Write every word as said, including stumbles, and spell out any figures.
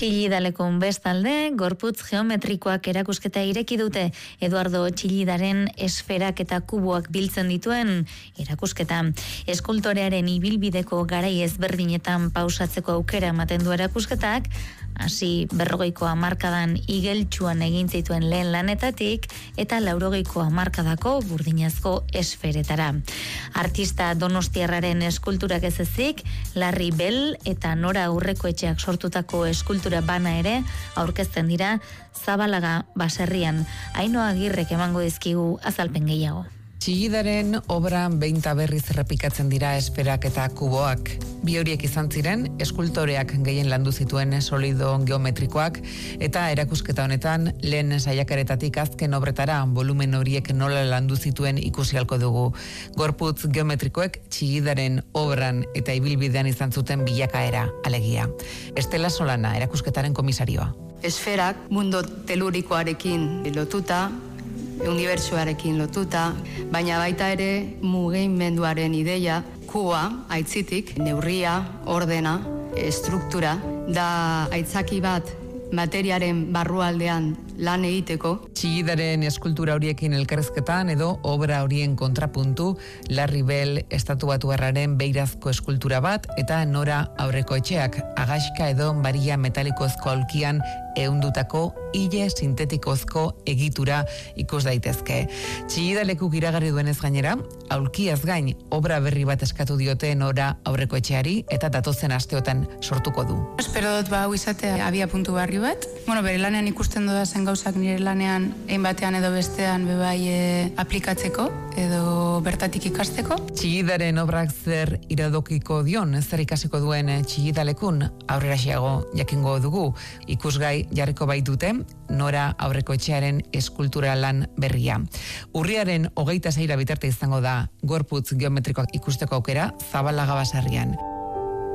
Txillidalekun bestalde, gorputz geometrikoak erakusketa ireki dute Eduardo Txillidaren esferak eta kuboak biltzen dituen erakusketa. Eskultorearen ibilbideko garai ezberdinetan pausatzeko aukera ematen du erakusketak, hasi berrogeiko hamarkadan igeltsuan egin zituen lehen lanetatik eta laurogeiko hamarkadako burdinazko esferetara. Artista donostiarraren eskulturak ez ezik, Larry Bell eta Nora Aurrekoetxeak sortutako eskultura bana ere aurkezten dira Zabalaga baserrian. Ainhoa Agirrek emango dizkigu azalpen gehiago. Txillidaren obran behinta berriz errepikatzen dira esferak eta kuboak. Bi horiek izan ziren, eskultoreak gehien landu zituen solido geometrikoak, eta erakusketa honetan lehen saiakaretatik azken obretara volumen horiek nola landu zituen ikusi ahalko dugu. Gorputz geometrikoek Txillidaren obran eta ibilbidean izan zuten bilakaera, alegia. Estela Solana, erakusketaren komisarioa. Esferak mundo telurikoarekin lotuta, unibertsuarekin lotuta, baina baita ere mugimenduaren ideia, kuba, aitzitik, neurria, ordena, estruktura, da aitzaki bat materiaren barrualdean lan egiteko. Txillidaren eskultura horiekin elkarrezketan edo obra horien kontrapuntu, Larry Bell estatuatuarraren beirazko eskultura bat eta Nora Aurrekoetxeak agaxka edo baria metalikozko aulkian ehundutako ile sintetikozko egitura ikus daitezke. Txillidalekuk iragarri duenez gainera, aulkiaz gain obra berri bat eskatu diote Nora Aurrekoetxeari eta datozen asteotan sortuko du. Espero dut ba hau izatea abia puntu barri bat. Bueno, bere lanean ikusten doda zen gauzak nire lanean ein batean edo bestean bebai e, aplikatzeko edo bertatik ikasteko. Txillidaren obrak zer iradokiko dion, zer ikasiko duen Txillidalekun aurreraxeago jakingo dugu. Ikusgai jarriko baitute Nora Aurrekoetxearen eskultura lan berria. Urriaren hogeita seira bitarte izango da gorputz geometrikoak ikusteko aukera Zabalaga baserrian.